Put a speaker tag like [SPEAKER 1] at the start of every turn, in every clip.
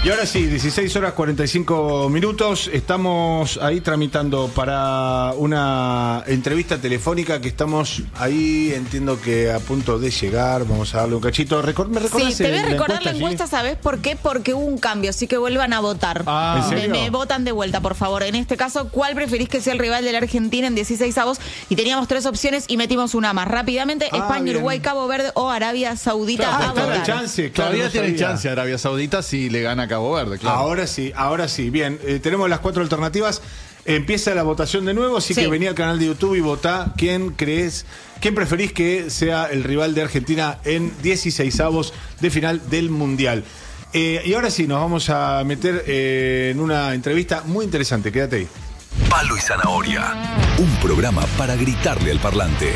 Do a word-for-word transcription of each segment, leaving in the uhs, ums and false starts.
[SPEAKER 1] Y ahora sí, dieciséis horas cuarenta y cinco minutos. Estamos ahí tramitando para una entrevista telefónica que estamos ahí, entiendo que a punto de llegar. Vamos a darle un cachito. Recor- ¿Me recordás
[SPEAKER 2] Sí, te voy a
[SPEAKER 1] la
[SPEAKER 2] recordar
[SPEAKER 1] encuesta,
[SPEAKER 2] la encuesta,
[SPEAKER 1] Gigi?
[SPEAKER 2] ¿sabés por qué? Porque hubo un cambio, así que vuelvan a votar.
[SPEAKER 1] Ah, ¿en
[SPEAKER 2] me,
[SPEAKER 1] serio?
[SPEAKER 2] me votan de vuelta, por favor. En este caso, ¿cuál preferís que sea el rival de la Argentina en dieciséis avos? Y teníamos tres opciones y metimos una más. Rápidamente,
[SPEAKER 1] Ah,
[SPEAKER 2] España,
[SPEAKER 1] bien.
[SPEAKER 2] Uruguay, Cabo Verde o Arabia Saudita.
[SPEAKER 1] Claro,
[SPEAKER 2] a
[SPEAKER 1] está la
[SPEAKER 2] votar.
[SPEAKER 1] chance, claro,
[SPEAKER 3] Todavía
[SPEAKER 1] no
[SPEAKER 3] tienen
[SPEAKER 1] sabía.
[SPEAKER 3] chance Arabia Saudita si le gana a Cabo Verde, claro.
[SPEAKER 1] Ahora sí, ahora sí. Bien, eh, tenemos las cuatro alternativas. Empieza la votación de nuevo, así
[SPEAKER 2] Sí.
[SPEAKER 1] que vení al canal de YouTube y votá quién crees, quién preferís que sea el rival de Argentina en dieciséis avos de final del Mundial. Eh, y ahora sí, nos vamos a meter eh, en una entrevista muy interesante. Quédate ahí.
[SPEAKER 4] Palo y Zanahoria, un programa para gritarle al parlante.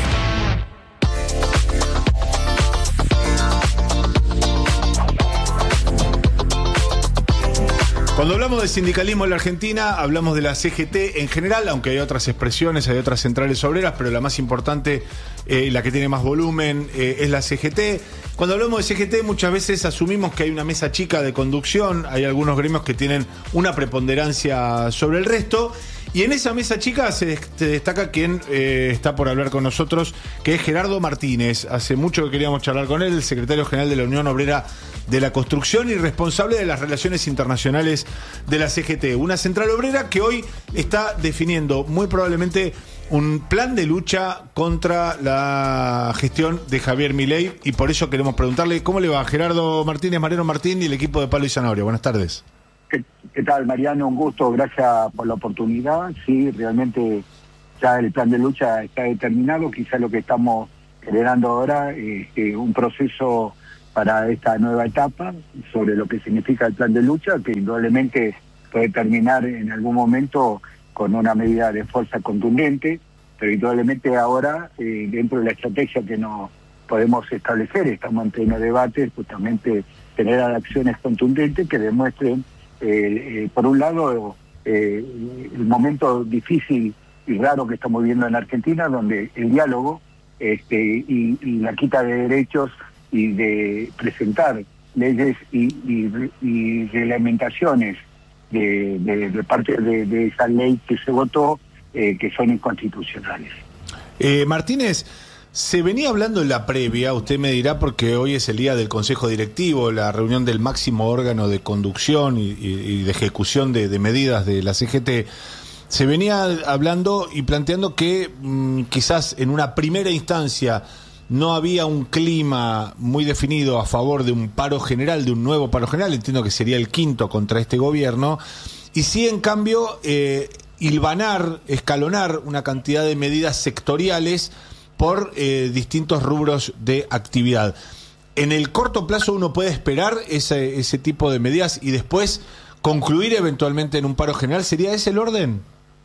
[SPEAKER 1] Cuando hablamos de sindicalismo en la Argentina, hablamos de la C G T en general, aunque hay otras expresiones, hay otras centrales obreras, pero la más importante, eh, la que tiene más volumen, eh, es la C G T. Cuando hablamos de C G T, muchas veces asumimos que hay una mesa chica de conducción, hay algunos gremios que tienen una preponderancia sobre el resto, y en esa mesa chica se, se destaca quien eh, está por hablar con nosotros, que es Gerardo Martínez. Hace mucho que queríamos charlar con él, el secretario general de la Unión Obrera de la Construcción y responsable de las relaciones internacionales de la C G T. Una central obrera que hoy está definiendo muy probablemente un plan de lucha contra la gestión de Javier Milei, y por eso queremos preguntarle cómo le va Gerardo Martínez, Mariano Martín y el equipo de Palo y Zanahoria. Buenas tardes.
[SPEAKER 5] ¿Qué, qué tal, Mariano? Un gusto, gracias por la oportunidad. Sí, realmente ya el plan de lucha está determinado. Quizá lo que estamos generando ahora es eh, un proceso para esta nueva etapa sobre lo que significa el plan de lucha, que indudablemente puede terminar en algún momento con una medida de fuerza contundente, pero indudablemente ahora, eh, dentro de la estrategia que nos podemos establecer, estamos en pleno debate, justamente generar acciones contundentes que demuestren, eh, eh, por un lado, eh, el momento difícil y raro que estamos viviendo en Argentina, donde el diálogo este, y, y la quita de derechos y de presentar leyes y, y, y reglamentaciones de, de, de parte de, de esa ley que se votó, eh, que son inconstitucionales.
[SPEAKER 1] Eh, Martínez, se venía hablando en la previa, usted me dirá porque hoy es el día del Consejo Directivo, la reunión del máximo órgano de conducción y, y, y de ejecución de, de medidas de la C G T. Se venía hablando y planteando que mmm, quizás en una primera instancia no había un clima muy definido a favor de un paro general, de un nuevo paro general, entiendo que sería el quinto contra este gobierno, y sí, en cambio, eh, hilvanar, escalonar una cantidad de medidas sectoriales por eh, distintos rubros de actividad. En el corto plazo uno puede esperar ese, ese tipo de medidas y después concluir eventualmente en un paro general. ¿Sería ese el orden?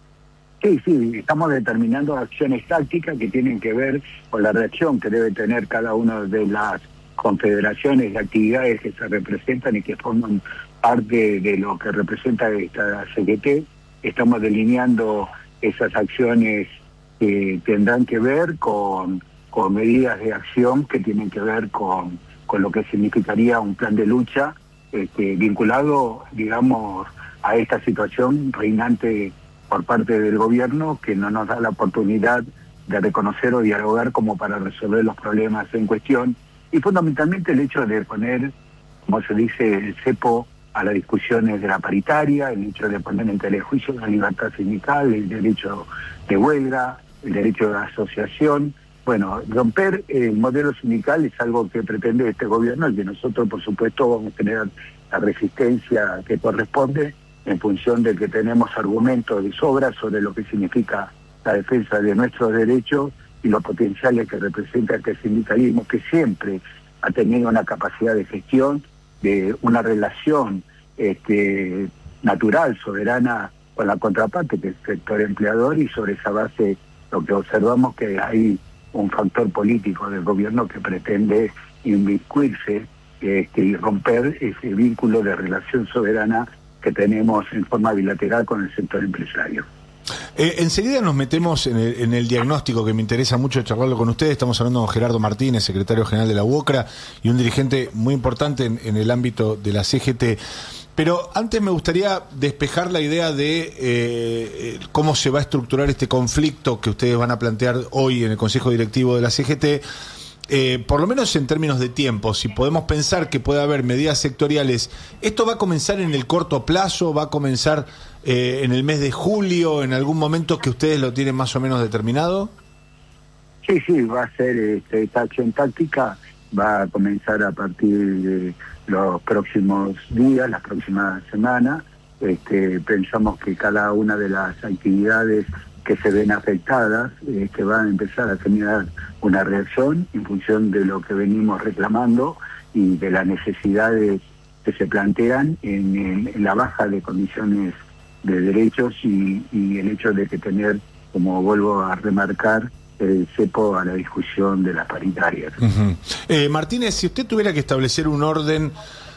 [SPEAKER 5] Sí, sí, estamos determinando acciones tácticas que tienen que ver con la reacción que debe tener cada una de las confederaciones de actividades que se representan y que forman parte de lo que representa esta C G T. Estamos delineando esas acciones que tendrán que ver con, con medidas de acción que tienen que ver con, con lo que significaría un plan de lucha este, vinculado, digamos, a esta situación reinante por parte del gobierno, que no nos da la oportunidad de reconocer o dialogar como para resolver los problemas en cuestión, y fundamentalmente el hecho de poner, como se dice, el cepo a las discusiones de la paritaria, el hecho de poner en telejuicio la libertad sindical, el derecho de huelga, el derecho de asociación. Bueno, romper el modelo sindical es algo que pretende este gobierno y que nosotros, por supuesto, vamos a tener la resistencia que corresponde en función de que tenemos argumentos de sobra sobre lo que significa la defensa de nuestros derechos y los potenciales que representa este sindicalismo, que siempre ha tenido una capacidad de gestión, de una relación este, natural, soberana con la contraparte, que es el sector empleador, y sobre esa base lo que observamos que hay un factor político del gobierno que pretende inmiscuirse este, y romper ese vínculo de relación soberana que tenemos en forma bilateral con el sector empresario.
[SPEAKER 1] Eh, enseguida nos metemos en el, en el diagnóstico, que me interesa mucho charlarlo con ustedes. Estamos hablando con Gerardo Martínez, secretario general de la UOCRA y un dirigente muy importante en, en el ámbito de la C G T. Pero antes me gustaría despejar la idea de eh, cómo se va a estructurar este conflicto que ustedes van a plantear hoy en el Consejo Directivo de la C G T, eh, por lo menos en términos de tiempo. Si podemos pensar que puede haber medidas sectoriales, ¿esto va a comenzar en el corto plazo? ¿Va a comenzar eh, en el mes de julio, en algún momento que ustedes lo tienen más o menos determinado?
[SPEAKER 5] Sí, sí, va a ser este, esta acción táctica, va a comenzar a partir de los próximos días, las próximas semanas. Este, pensamos que cada una de las actividades que se ven afectadas, eh, que van a empezar a generar una reacción en función de lo que venimos reclamando y de las necesidades que se plantean en, en, en la baja de condiciones de derechos y, y el hecho de que tener, como vuelvo a remarcar, el cepo a la discusión de las paritarias.
[SPEAKER 1] Uh-huh. eh, Martínez, si usted tuviera que establecer un orden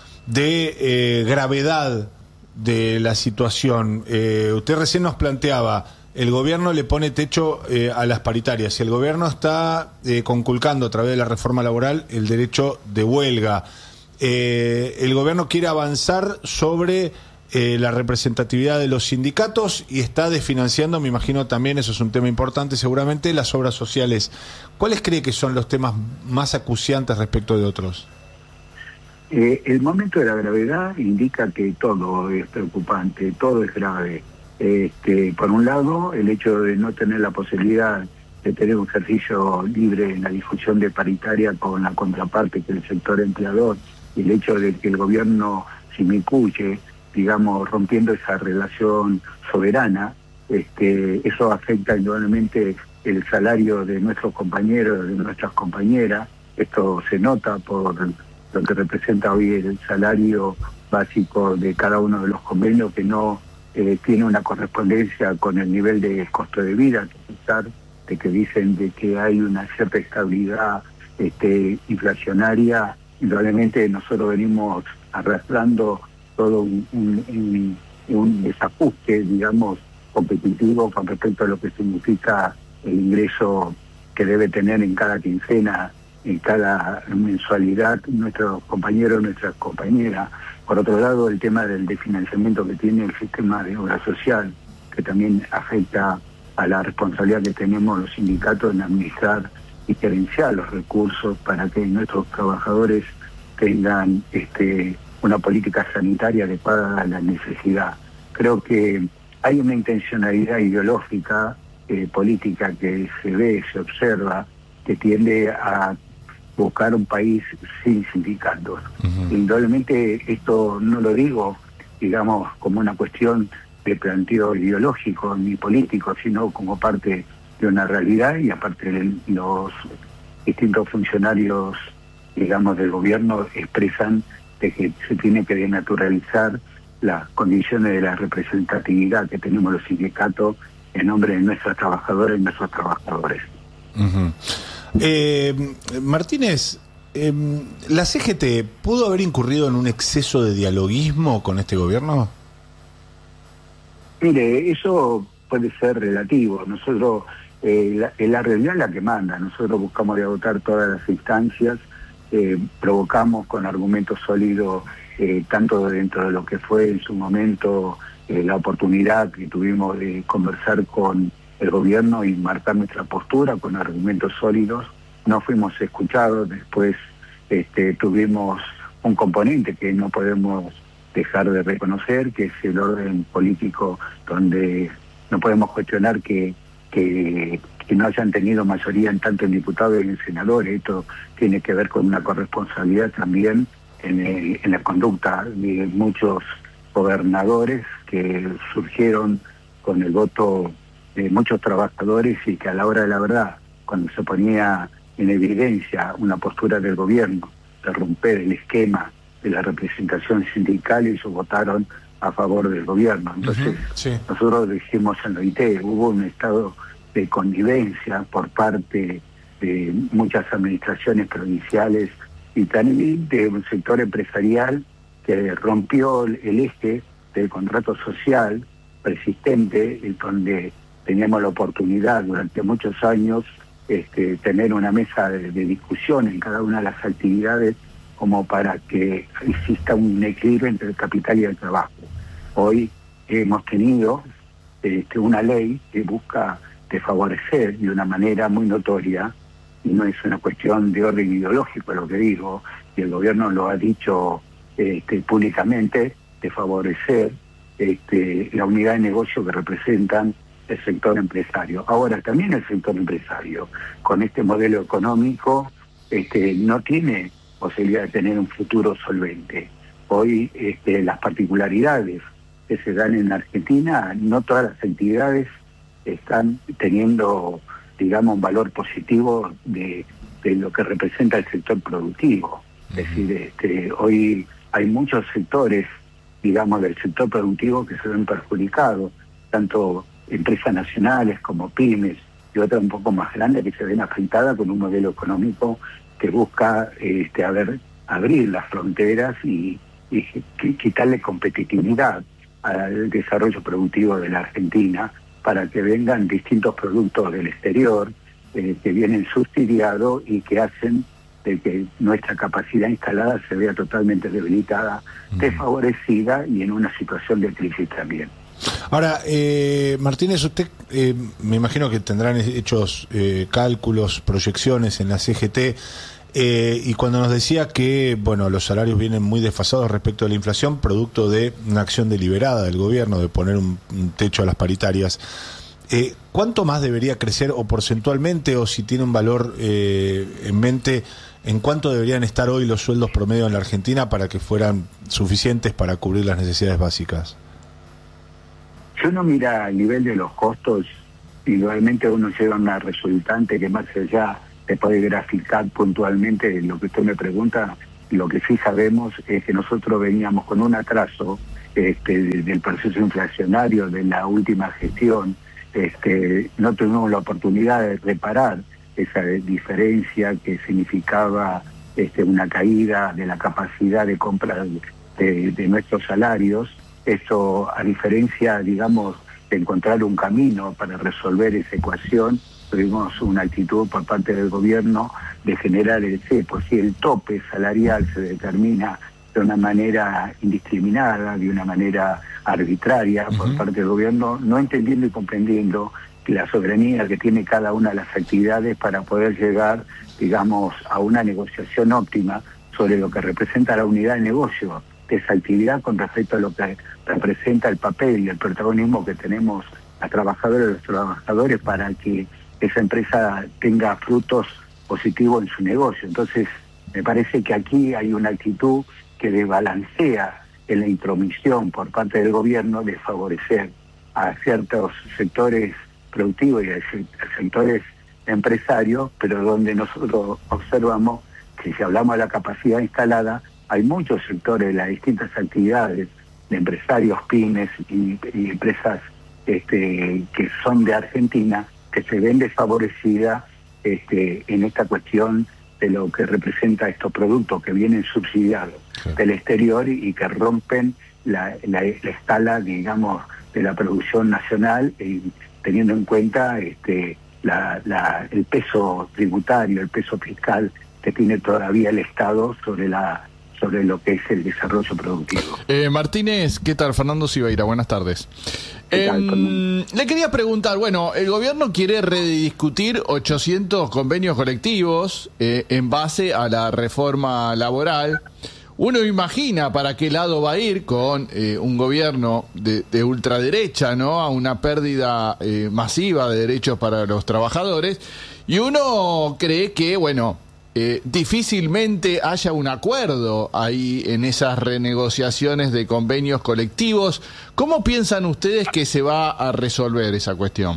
[SPEAKER 1] de eh, gravedad de la situación, eh, usted recién nos planteaba, el gobierno le pone techo eh, a las paritarias, y el gobierno está eh, conculcando a través de la reforma laboral el derecho de huelga. Eh, el gobierno quiere avanzar sobre Eh, la representatividad de los sindicatos y está desfinanciando, me imagino también, eso es un tema importante seguramente, las obras sociales. ¿Cuáles cree que son los temas más acuciantes respecto de otros?
[SPEAKER 5] Eh, el momento de la gravedad indica que todo es preocupante, todo es grave. Este, por un lado, el hecho de no tener la posibilidad de tener un ejercicio libre en la discusión de paritaria con la contraparte, que es el sector empleador, y el hecho de que el gobierno se inmiscuye, digamos, rompiendo esa relación soberana, este, eso afecta indudablemente el salario de nuestros compañeros, de nuestras compañeras. Esto se nota por lo que representa hoy el salario básico de cada uno de los convenios, que no eh, tiene una correspondencia con el nivel de costo de vida, a pesar de que dicen de que hay una cierta estabilidad este, inflacionaria. Indudablemente nosotros venimos arrastrando todo un, un, un, un desajuste, digamos, competitivo con respecto a lo que significa el ingreso que debe tener en cada quincena, en cada mensualidad, nuestros compañeros, nuestras compañeras. Por otro lado, el tema del desfinanciamiento que tiene el sistema de obra social, que también afecta a la responsabilidad que tenemos los sindicatos en administrar y gerenciar los recursos para que nuestros trabajadores tengan este una política sanitaria adecuada a la necesidad. Creo que hay una intencionalidad ideológica, eh, política, que se ve, se observa, que tiende a buscar un país sin sindicatos. Uh-huh. Indudablemente esto no lo digo, digamos, como una cuestión de planteo ideológico ni político, sino como parte de una realidad, y aparte de los distintos funcionarios, digamos, del gobierno expresan de que se tiene que denaturalizar las condiciones de la representatividad que tenemos los sindicatos en nombre de nuestras trabajadoras y nuestros trabajadores.
[SPEAKER 1] Uh-huh. eh, Martínez, eh, ¿la C G T pudo haber incurrido en un exceso de dialoguismo con este gobierno?
[SPEAKER 5] Mire, eso puede ser relativo. Nosotros, eh, la, la realidad es la que manda. Nosotros buscamos de agotar todas las instancias. Eh, provocamos con argumentos sólidos, eh, tanto dentro de lo que fue en su momento eh, la oportunidad que tuvimos de conversar con el gobierno y marcar nuestra postura con argumentos sólidos. No fuimos escuchados. Después este, tuvimos un componente que no podemos dejar de reconocer, que es el orden político, donde no podemos cuestionar que, que que no hayan tenido mayoría en tanto en diputados y en senadores. Esto tiene que ver con una corresponsabilidad también en, el, en la conducta de muchos gobernadores que surgieron con el voto de muchos trabajadores, y que a la hora de la verdad, cuando se ponía en evidencia una postura del gobierno de romper el esquema de la representación sindical, ellos votaron a favor del gobierno. Entonces, uh-huh, sí. Nosotros dijimos en la O I T, hubo un estado de connivencia por parte de muchas administraciones provinciales y también de un sector empresarial que rompió el eje del contrato social persistente, en donde teníamos la oportunidad durante muchos años este, tener una mesa de, de discusión en cada una de las actividades como para que exista un equilibrio entre el capital y el trabajo. Hoy hemos tenido este, una ley que busca desfavorecer de una manera muy notoria, y no es una cuestión de orden ideológico lo que digo, y el gobierno lo ha dicho este, públicamente, de favorecer este, la unidad de negocio que representan el sector empresario. Ahora, también el sector empresario, con este modelo económico, este, no tiene posibilidad de tener un futuro solvente. Hoy este, las particularidades que se dan en Argentina, no todas las entidades están teniendo, digamos, un valor positivo de, de lo que representa el sector productivo. Es decir, este, hoy hay muchos sectores, digamos, del sector productivo que se ven perjudicados, tanto empresas nacionales como pymes y otras un poco más grandes que se ven afectadas con un modelo económico que busca este, a ver, abrir las fronteras y, y quitarle competitividad al desarrollo productivo de la Argentina para que vengan distintos productos del exterior eh, que vienen subsidiados y que hacen de que nuestra capacidad instalada se vea totalmente debilitada, mm. desfavorecida y en una situación de crisis también.
[SPEAKER 1] Ahora, eh, Martínez, usted eh, me imagino que tendrán hechos eh, cálculos, proyecciones en la C G T, eh, y cuando nos decía que bueno, los salarios vienen muy desfasados respecto a la inflación, producto de una acción deliberada del gobierno de poner un, un techo a las paritarias, eh, ¿cuánto más debería crecer o porcentualmente, o si tiene un valor eh, en mente, en cuánto deberían estar hoy los sueldos promedio en la Argentina para que fueran suficientes para cubrir las necesidades básicas?
[SPEAKER 5] Si uno mira el nivel de los costos, indudablemente uno llega a una resultante que más allá de poder graficar puntualmente lo que usted me pregunta, lo que sí sabemos es que nosotros veníamos con un atraso este, del proceso inflacionario de la última gestión. Este, no tuvimos la oportunidad de reparar esa diferencia que significaba este, una caída de la capacidad de compra de, de nuestros salarios. Eso, a diferencia, digamos, de encontrar un camino para resolver esa ecuación, tuvimos una actitud por parte del gobierno de generar el cepo. Si el tope salarial se determina de una manera indiscriminada, de una manera arbitraria uh-huh. por parte del gobierno, no entendiendo y comprendiendo la soberanía que tiene cada una de las actividades para poder llegar, digamos, a una negociación óptima sobre lo que representa la unidad de negocio de esa actividad con respecto a lo que representa el papel y el protagonismo que tenemos a trabajadoras y los trabajadores para que esa empresa tenga frutos positivos en su negocio. Entonces, me parece que aquí hay una actitud que desbalancea en la intromisión por parte del gobierno de favorecer a ciertos sectores productivos y a sectores empresarios, pero donde nosotros observamos que si hablamos de la capacidad instalada, hay muchos sectores de las distintas actividades de empresarios, pymes y, y empresas este, que son de Argentina, que se ven desfavorecidas este, en esta cuestión de lo que representa estos productos que vienen subsidiados sí. del exterior y, y que rompen la, la, la escala, digamos, de la producción nacional, y teniendo en cuenta este, la, la, el peso tributario, el peso fiscal que tiene todavía el Estado sobre la sobre lo que es el desarrollo productivo.
[SPEAKER 3] Eh, Martínez, ¿qué tal? Fernando Siveira, buenas tardes. Eh, le quería preguntar, bueno, el gobierno quiere rediscutir ochocientos convenios colectivos eh, en base a la reforma laboral. Uno imagina para qué lado va a ir con eh, un gobierno de, de ultraderecha, ¿no? A una pérdida eh, masiva de derechos para los trabajadores. Y uno cree que, bueno, Eh, difícilmente haya un acuerdo ahí en esas renegociaciones de convenios colectivos. ¿Cómo piensan ustedes que se va a resolver esa cuestión?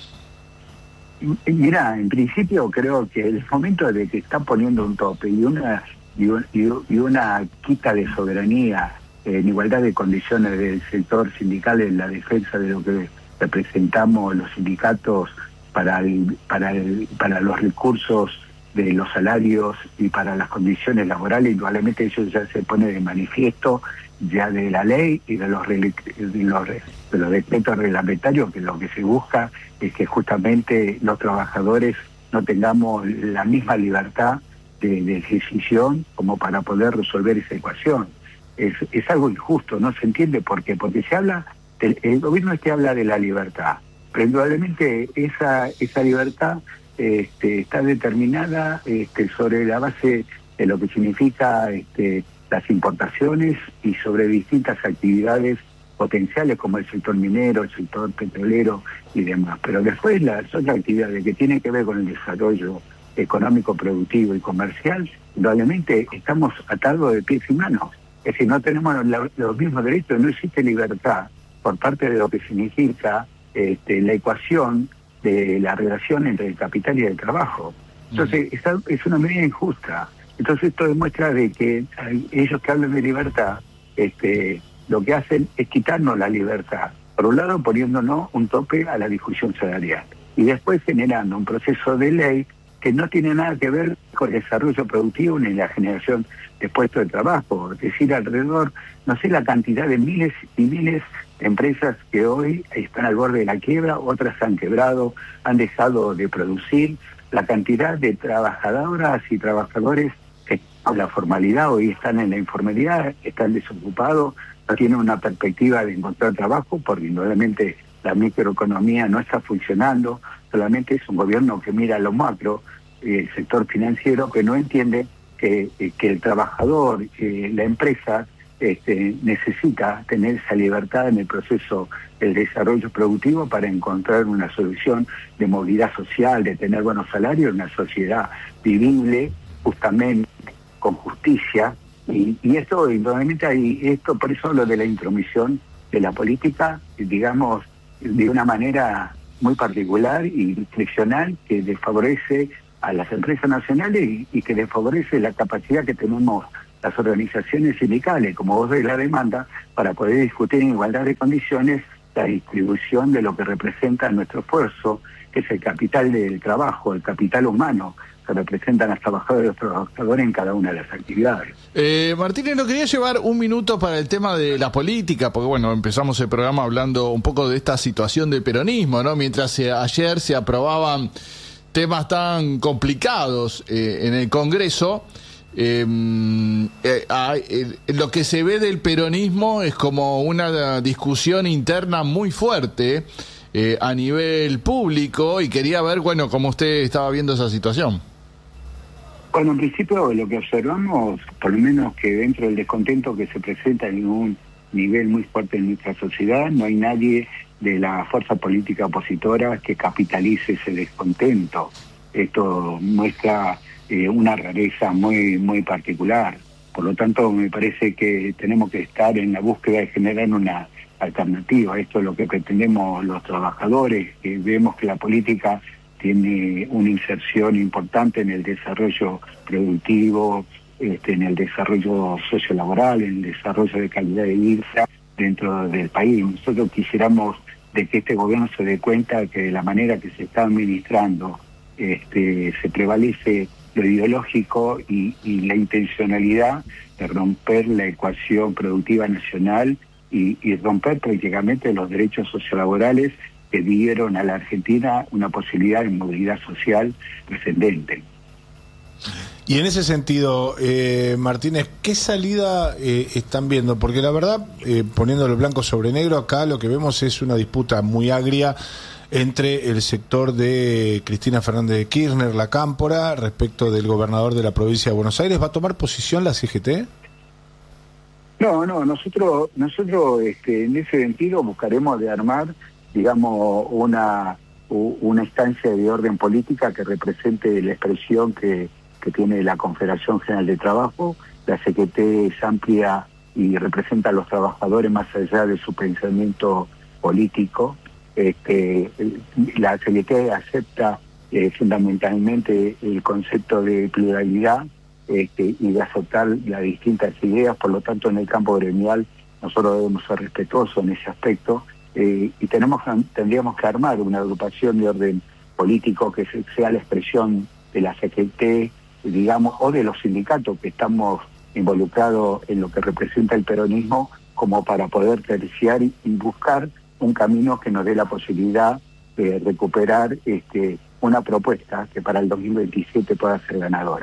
[SPEAKER 5] Mira, en principio creo que el momento de que están poniendo un tope y una y, un, y una quita de soberanía en igualdad de condiciones del sector sindical en la defensa de lo que representamos los sindicatos para el, para el, para los recursos de los salarios y para las condiciones laborales, indudablemente eso ya se pone de manifiesto ya de la ley y de los, de los, de los decretos reglamentarios, que lo que se busca es que justamente los trabajadores no tengamos la misma libertad de, de decisión como para poder resolver esa ecuación. Es, es algo injusto, no se entiende por qué, porque se habla, del, el gobierno este habla de la libertad, pero indudablemente esa, esa libertad este, está determinada este, sobre la base de lo que significa este, las importaciones y sobre distintas actividades potenciales como el sector minero, el sector petrolero y demás. Pero después las otras actividades que tienen que ver con el desarrollo económico, productivo y comercial, indudablemente estamos atados de pies y manos. Es decir, no tenemos la, los mismos derechos, no existe libertad por parte de lo que significa este, la ecuación de la relación entre el capital y el trabajo. Entonces, mm. esa, es una medida injusta. Entonces, esto demuestra de que hay, ellos que hablan de libertad, este, lo que hacen es quitarnos la libertad. Por un lado, poniéndonos un tope a la discusión salarial. Y después generando un proceso de ley que no tiene nada que ver con el desarrollo productivo ni la generación de puestos de trabajo. Es decir, alrededor, no sé la cantidad de miles y miles de empresas que hoy están al borde de la quiebra, otras han quebrado, han dejado de producir, la cantidad de trabajadoras y trabajadores que con la formalidad hoy están en la informalidad, están desocupados, no tienen una perspectiva de encontrar trabajo porque indudablemente la microeconomía no está funcionando, solamente es un gobierno que mira lo macro, eh, el sector financiero, que no entiende que, eh, que el trabajador, eh, la empresa, este, necesita tener esa libertad en el proceso del desarrollo productivo para encontrar una solución de movilidad social, de tener buenos salarios, una sociedad vivible, justamente con justicia, y, y esto, indudablemente, hay esto, por eso lo de la intromisión de la política, digamos, de una manera muy particular y discrecional que desfavorece a las empresas nacionales y, y que desfavorece la capacidad que tenemos las organizaciones sindicales, como voz de la demanda, para poder discutir en igualdad de condiciones la distribución de lo que representa nuestro esfuerzo, que es el capital del trabajo, el capital humano, que representan a los trabajadores y los trabajadores en cada una de las actividades.
[SPEAKER 3] Eh, Martínez, no quería llevar un minuto para el tema de la política, porque bueno, empezamos el programa hablando un poco de esta situación del peronismo, ¿no? Mientras eh, ayer se aprobaban temas tan complicados eh, en el Congreso, eh, eh, eh, lo que se ve del peronismo es como una discusión interna muy fuerte eh, a nivel público, y quería ver, bueno, cómo usted estaba viendo esa situación.
[SPEAKER 5] Bueno, en principio lo que observamos, por lo menos que dentro del descontento que se presenta en un nivel muy fuerte en nuestra sociedad, no hay nadie de la fuerza política opositora que capitalice ese descontento. Esto muestra eh, una rareza muy, muy particular. Por lo tanto, me parece que tenemos que estar en la búsqueda de generar una alternativa. Esto es lo que pretendemos los trabajadores, que vemos que la política tiene una inserción importante en el desarrollo productivo, este, en el desarrollo sociolaboral, en el desarrollo de calidad de vida dentro del país. Nosotros quisiéramos de que este gobierno se dé cuenta que de la manera que se está administrando este, se prevalece lo ideológico y, y la intencionalidad de romper la ecuación productiva nacional y, y romper prácticamente los derechos sociolaborales que dieron a la Argentina una posibilidad de movilidad social trascendente.
[SPEAKER 1] Y en ese sentido, eh, Martínez, ¿qué salida eh, están viendo? Porque la verdad, eh, poniéndolo blanco sobre negro, acá lo que vemos es una disputa muy agria entre el sector de Cristina Fernández de Kirchner, la Cámpora, respecto del gobernador de la provincia de Buenos Aires. ¿Va a tomar posición la C G T?
[SPEAKER 5] No, no, nosotros, nosotros este, en ese sentido buscaremos de armar, digamos, una, una instancia de orden política que represente la expresión que, que tiene la Confederación General de Trabajo. La C G T es amplia y representa a los trabajadores más allá de su pensamiento político. Este, la C G T acepta eh, fundamentalmente el concepto de pluralidad este, y de aceptar las distintas ideas. Por lo tanto, en el campo gremial nosotros debemos ser respetuosos en ese aspecto. Eh, y tenemos tendríamos que armar una agrupación de orden político que sea la expresión de la C G T, digamos, o de los sindicatos que estamos involucrados en lo que representa el peronismo, como para poder terciar y, y buscar un camino que nos dé la posibilidad de recuperar este, una propuesta que para el dos mil veintisiete pueda ser ganadora.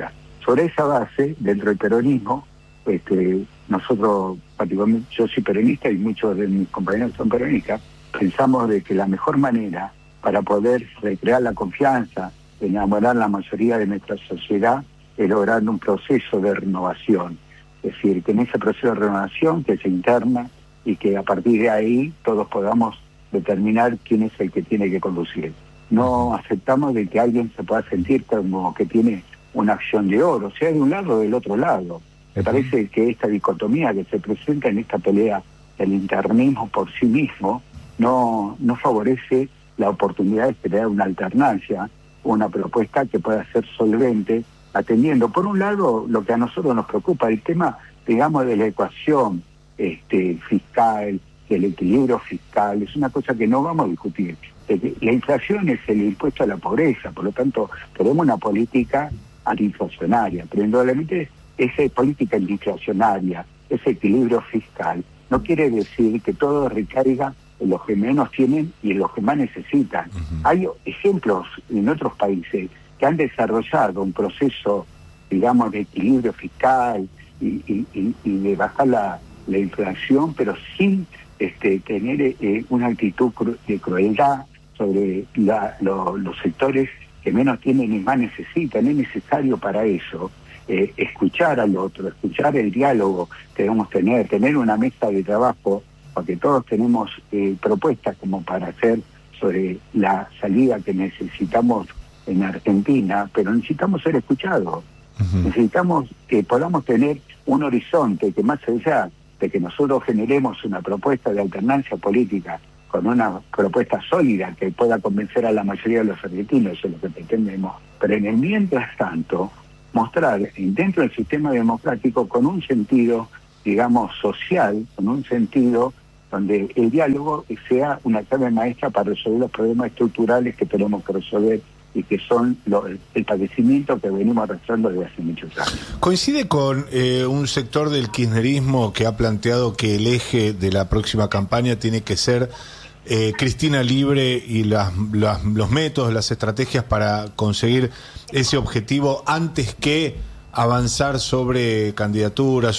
[SPEAKER 5] Sobre esa base, dentro del peronismo, este, nosotros, particularmente, yo soy peronista y muchos de mis compañeros son peronistas, pensamos de que la mejor manera para poder recrear la confianza, enamorar a la mayoría de nuestra sociedad, es lograr un proceso de renovación. Es decir, que en ese proceso de renovación que se interna y que a partir de ahí todos podamos determinar quién es el que tiene que conducir. No aceptamos de que alguien se pueda sentir como que tiene una acción de oro, sea de un lado o del otro lado. Me parece que esta dicotomía que se presenta en esta pelea del internismo por sí mismo no, no favorece la oportunidad de crear una alternancia, una propuesta que pueda ser solvente, atendiendo, por un lado, lo que a nosotros nos preocupa, el tema, digamos, de la ecuación este, fiscal, del equilibrio fiscal, es una cosa que no vamos a discutir. La inflación es el impuesto a la pobreza, por lo tanto, tenemos una política antiinflacionaria, pero indudablemente esa política antiinflacionaria, ese equilibrio fiscal, no quiere decir que todo recaiga en los que menos tienen y en los que más necesitan. Uh-huh. Hay ejemplos en otros países que han desarrollado un proceso, digamos, de equilibrio fiscal y, y, y, y de bajar la, la inflación, pero sin este, tener eh, una actitud cru- de crueldad sobre la, lo, los sectores que menos tienen y más necesitan. Es necesario para eso eh, escuchar al otro, escuchar el diálogo que debemos tener, tener una mesa de trabajo, porque todos tenemos eh, propuestas como para hacer sobre la salida que necesitamos en Argentina, pero necesitamos ser escuchados. Uh-huh. Necesitamos que podamos tener un horizonte que, más allá de que nosotros generemos una propuesta de alternancia política con una propuesta sólida que pueda convencer a la mayoría de los argentinos, eso es lo que pretendemos, pero en el mientras tanto mostrar dentro del sistema democrático con un sentido, digamos, social, con un sentido donde el diálogo sea una clave maestra para resolver los problemas estructurales que tenemos que resolver y que son lo, el padecimiento que venimos arrastrando desde hace muchos años.
[SPEAKER 1] ¿Coincide con eh, un sector del kirchnerismo que ha planteado que el eje de la próxima campaña tiene que ser eh, Cristina libre y las, las, los métodos, las estrategias para conseguir ese objetivo antes que avanzar sobre candidaturas,